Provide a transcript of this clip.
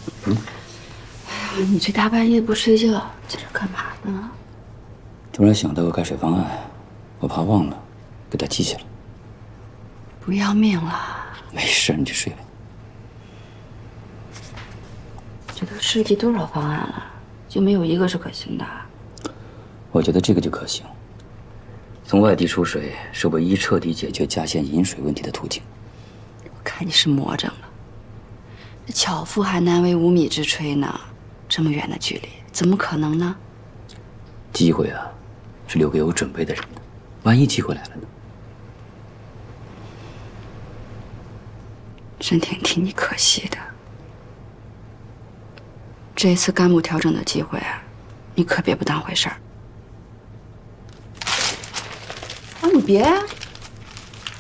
哎呀，你这大半夜不睡觉，在这干嘛呢？ 突然想到个改水方案，我怕忘了，给它记下来。 不要命了？ 没事，你去睡吧。 这都设计多少方案了，就没有一个是可行的？ 我觉得这个就可行。从外地输水是唯一彻底解决嘉县饮水问题的途径。 我看你是魔怔了。这巧妇还难为无米之炊呢，这么远的距离，怎么可能呢？ 机会啊，是留给有准备的人的。万一机会来了呢？ 真挺替你可惜的。这一次干部调整的机会啊，你可别不当回事儿。啊，你别啊！